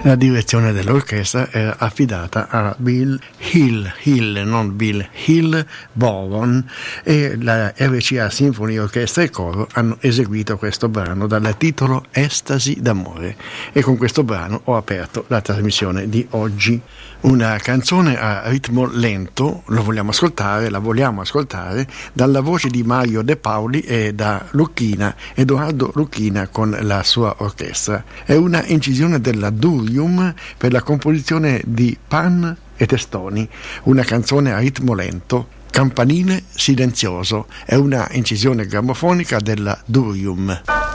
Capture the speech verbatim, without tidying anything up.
La direzione dell'orchestra era affidata a Bill Hill, Hill, non Bill Hill Bowen, e la R C A Symphony Orchestra e Coro hanno eseguito questo brano dal titolo Estasi d'amore, e con questo brano ho aperto la trasmissione di oggi. Una canzone a ritmo lento, lo vogliamo ascoltare, la vogliamo ascoltare dalla voce di Mario De Paoli e da Lucchina, Edoardo Lucchina con la sua orchestra. È una incisione della Durium per la composizione di Pan e Testoni, una canzone a ritmo lento, campanile silenzioso, è una incisione grammofonica della Durium.